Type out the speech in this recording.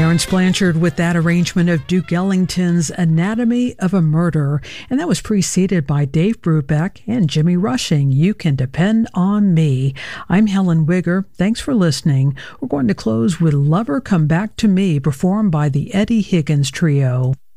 Terence Blanchard with that arrangement of Duke Ellington's Anatomy of a Murder, and that was preceded by Dave Brubeck and Jimmy Rushing, You Can Depend on Me. I'm Helen Wigger. Thanks for listening. We're going to close with Lover Come Back to Me, performed by the Eddie Higgins Trio.